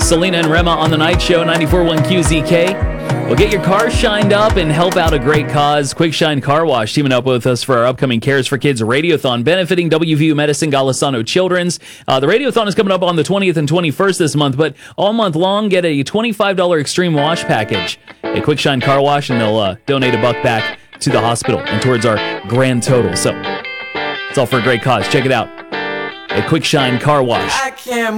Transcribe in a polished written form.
Selena and Rema on the night show, 94.1 QZK. Well, get your car shined up and help out a great cause. Quick Shine Car Wash teaming up with us for our upcoming Cares for Kids Radiothon benefiting WVU Medicine Golisano Children's. The Radiothon is coming up on the 20th and 21st this month, but all month long, get a $25 extreme wash package. A Quick Shine Car Wash, and they'll donate $1 back to the hospital and towards our grand total. So it's all for a great cause. Check it out. A Quick Shine Car Wash.